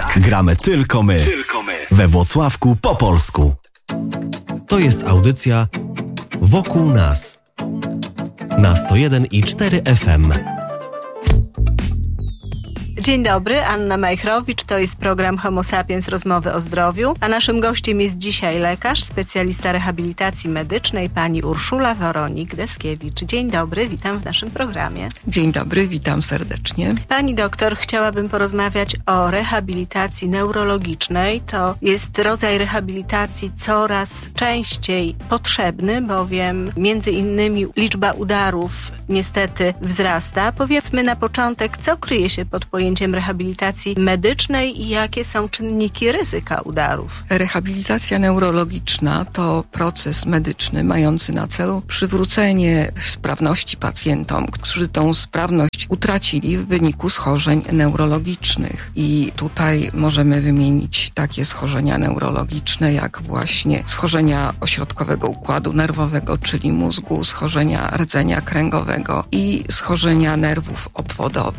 Gramy tylko my. We Włocławku po polsku. To jest audycja Wokół nas na 101,4 FM. Dzień dobry, Anna Majchrowicz, to jest program Homo Sapiens Rozmowy o zdrowiu, a naszym gościem jest dzisiaj lekarz, specjalista rehabilitacji medycznej, pani Urszula Woronik-Deskiewicz. Dzień dobry, witam w naszym programie. Dzień dobry, witam serdecznie. Pani doktor, chciałabym porozmawiać o rehabilitacji neurologicznej. To jest rodzaj rehabilitacji coraz częściej potrzebny, bowiem między innymi liczba udarów niestety wzrasta. Powiedzmy na początek, co kryje się pod pojęciem rehabilitacji medycznej i jakie są czynniki ryzyka udarów? Rehabilitacja neurologiczna to proces medyczny mający na celu przywrócenie sprawności pacjentom, którzy tą sprawność utracili w wyniku schorzeń neurologicznych. I tutaj możemy wymienić takie schorzenia neurologiczne jak właśnie schorzenia ośrodkowego układu nerwowego, czyli mózgu, schorzenia rdzenia kręgowego i schorzenia nerwów obwodowych.